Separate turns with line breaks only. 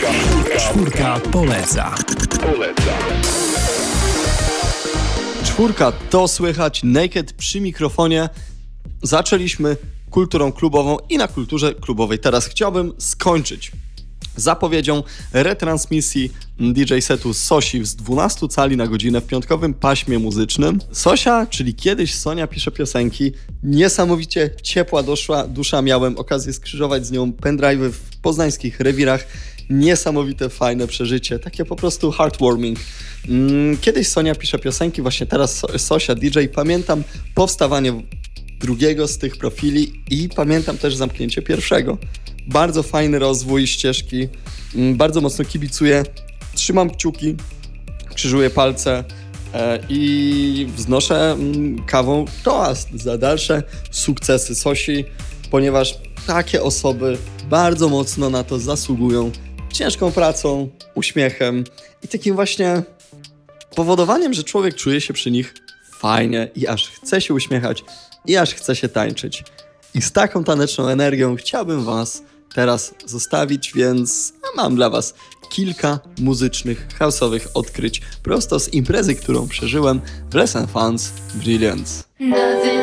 Czwórka poleca.
Czwórka to słychać, Naked przy mikrofonie. Zaczęliśmy kulturą klubową i na kulturze klubowej teraz chciałbym skończyć zapowiedzią retransmisji DJ setu Sosi z 12 cali na godzinę w piątkowym paśmie muzycznym. Sosia, czyli kiedyś Sonia pisze piosenki, niesamowicie ciepła dusza, miałem okazję skrzyżować z nią pendrive'y w poznańskich rewirach. Niesamowite, fajne przeżycie, takie po prostu heartwarming. Kiedyś Sonia pisze piosenki, właśnie teraz Sosia DJ. Pamiętam powstawanie drugiego z tych profili i pamiętam też zamknięcie pierwszego. Bardzo fajny rozwój ścieżki, bardzo mocno kibicuję, trzymam kciuki, krzyżuję palce i wznoszę kawą toast za dalsze sukcesy Sosi, ponieważ takie osoby bardzo mocno na to zasługują ciężką pracą, uśmiechem i takim właśnie powodowaniem, że człowiek czuje się przy nich fajnie i aż chce się uśmiechać i aż chce się tańczyć. I z taką taneczną energią chciałbym Was teraz zostawić, więc mam dla Was kilka muzycznych, house'owych odkryć prosto z imprezy, którą przeżyłem w Les Enfants Brilliance.